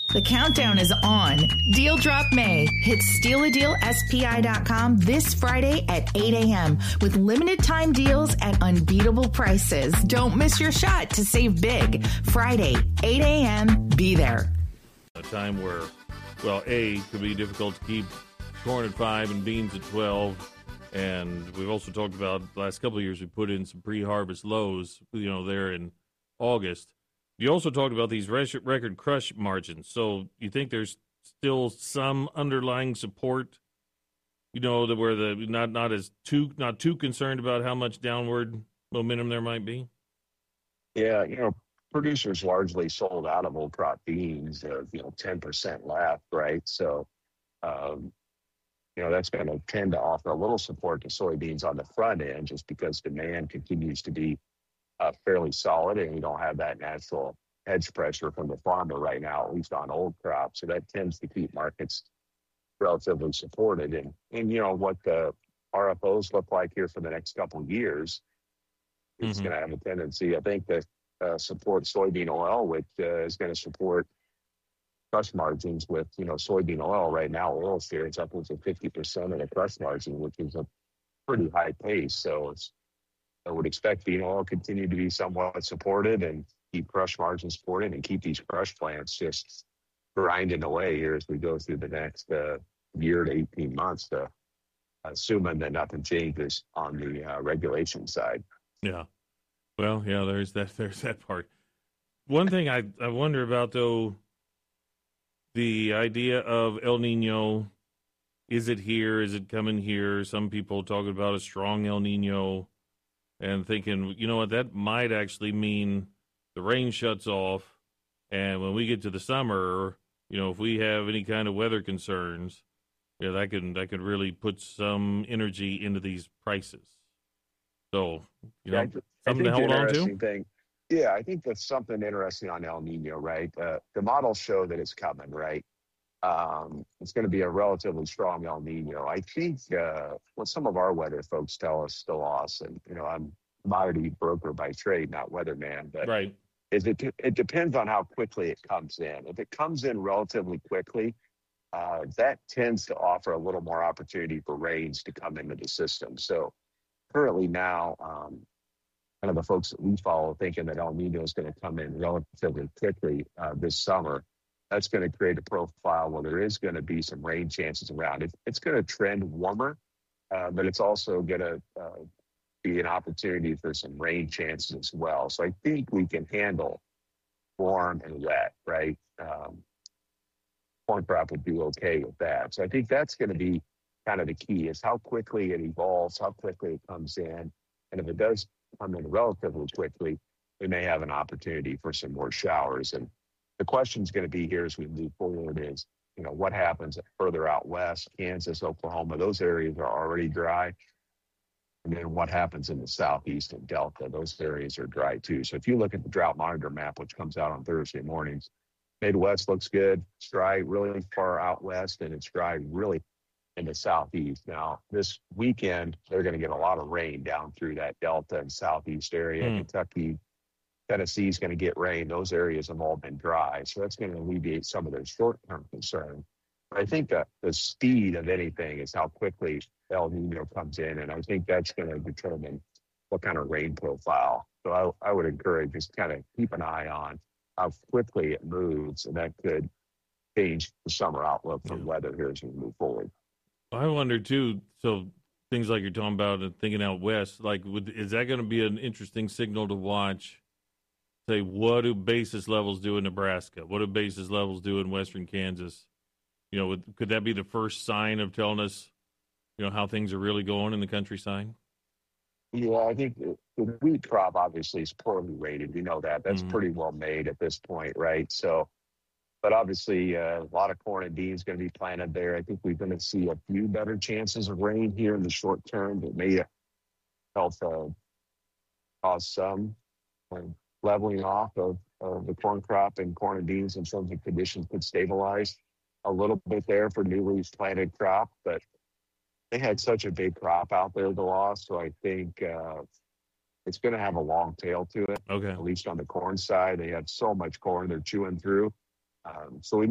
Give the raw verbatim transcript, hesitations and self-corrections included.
The countdown is on. Deal Drop May hits steal a deal S P I dot com this Friday at eight a.m. with limited time deals at unbeatable prices. Don't miss your shot to save big. Friday, eight a.m. Be there. A time where, well, A, it could be difficult to keep corn at five and beans at twelve. And we've also talked about the last couple of years we put in some pre-harvest lows, you know, there in August. You also talked about these record crush margins. So you think there's still some underlying support, you know, that where the not not as too not too concerned about how much downward momentum there might be? Yeah, you know, producers largely sold out of old crop beans, uh, you know, ten percent left, right? So, um, you know, that's going to tend to offer a little support to soybeans on the front end just because demand continues to be Uh, fairly solid, and we don't have that natural hedge pressure from the farmer right now, at least on old crops. So that tends to keep markets relatively supported. And, and you know, what the R F Os look like here for the next couple of years, it's Mm-hmm. going to have a tendency, I think, to uh, support soybean oil, which uh, is going to support crush margins with, you know, soybean oil right now. Oil shares upwards of fifty percent of the crush margin, which is a pretty high pace. So it's I would expect bean oil continue to be somewhat supported and keep crush margins supported and keep these crush plants just grinding away here as we go through the next uh, year to eighteen months, uh, assuming that nothing changes on the uh, regulation side. Yeah. Well, yeah, there's that there's that part. One thing I, I wonder about, though, the idea of El Nino, is it here? Is it coming here? Some people talking about a strong El Nino. And thinking, you know what, that might actually mean the rain shuts off, and when we get to the summer, you know, if we have any kind of weather concerns, yeah, that can that could really put some energy into these prices. So, you Yeah, know, I, something I to think hold the on to. interesting thing, yeah, I think that's something interesting on El Nino, right? Uh, the models show that it's coming, right? Um, it's going to be a relatively strong El Nino. I think uh, what some of our weather folks tell us, still awesome. You know, I'm a commodity broker by trade, not weatherman, but Right. is it it depends on how quickly it comes in. If it comes in relatively quickly, uh, that tends to offer a little more opportunity for rains to come into the system. So currently now, um, kind of the folks that we follow thinking that El Nino is going to come in relatively quickly uh, this summer. That's going to create a profile where there is going to be some rain chances around. It, it's going to trend warmer, uh, but it's also going to uh, be an opportunity for some rain chances as well. So I think we can handle warm and wet, right? Um, corn crop would do okay with that. So I think that's going to be kind of the key is how quickly it evolves, how quickly it comes in. And if it does come in relatively quickly, we may have an opportunity for some more showers. And the question is going to be here as we move forward is, you know, what happens further out west, Kansas, Oklahoma, those areas are already dry. And then what happens in the southeast and Delta, those areas are dry too. So if you look at the drought monitor map, which comes out on Thursday mornings, Midwest looks good. It's dry really far out west, and it's dry really in the southeast. Now, this weekend, they're going to get a lot of rain down through that Delta and southeast area. Mm. Kentucky, Tennessee is going to get rain. Those areas have all been dry. So that's going to alleviate some of their short-term concern. But I think that the speed of anything is how quickly El Nino comes in. And I think that's going to determine what kind of rain profile. So I, I would encourage just kind of keep an eye on how quickly it moves. And that could change the summer outlook for Yeah. weather here as we move forward. I wonder, too, so things like you're talking about and thinking out west, like, would, is that going to be an interesting signal to watch? Say, what do basis levels do in Nebraska? What do basis levels do in western Kansas? You know, would, could that be the first sign of telling us, you know, how things are really going in the countryside? Yeah, I think the the wheat crop obviously is poorly rated. We know that. That's Mhm. pretty well made at this point, right? So, but obviously uh, a lot of corn and beans going to be planted there. I think we're going to see a few better chances of rain here in the short term that may help uh, cause some uh, leveling off of, of the corn crop and corn and beans in terms of conditions could stabilize a little bit there for newly planted crop. But they had such a big crop out there to loss, so I think uh, it's going to have a long tail to it. Okay. At least on the corn side, they have so much corn they're chewing through. Um, so we